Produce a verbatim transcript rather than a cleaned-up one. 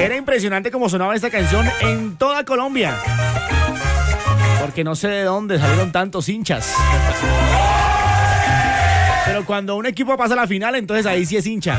Era impresionante como sonaba esta canción en toda Colombia. Porque no sé de dónde salieron tantos hinchas. Pero cuando un equipo pasa a la final, entonces ahí sí es hincha.